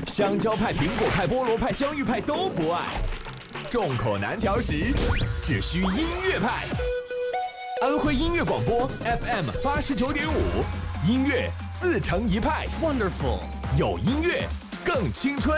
香蕉派、苹果派、菠萝派、香芋派都不爱，众口难调时，只需音乐派。安徽音乐广播 FM 89.5，音乐自成一派。Wonderful， 有音乐更青春。